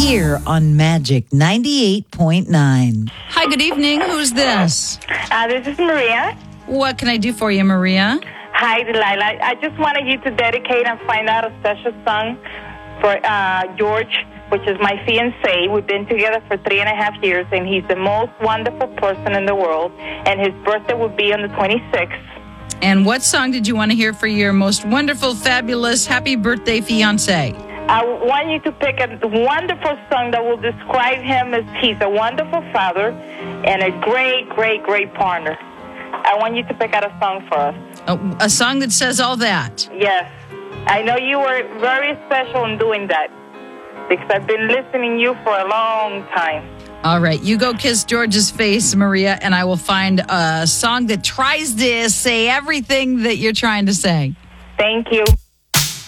here on Magic 98.9. Hi, good evening. Who's this? This is Maria. What can I do for you, Maria? Hi, Delilah. I just wanted you to dedicate and find out a special song for George, which is my fiancé. We've been together for 3.5 years, and he's the most wonderful person in the world. And his birthday will be on the 26th. And what song did you want to hear for your most wonderful, fabulous, happy birthday fiancé? I want you to pick a wonderful song that will describe him as he's a wonderful father and a great, great, great partner. I want you to pick out a song for us. A song that says all that. Yes. I know you were very special in doing that because I've been listening to you for a long time. All right, you go kiss George's face, Maria, and I will find a song that tries to say everything that you're trying to say. Thank you.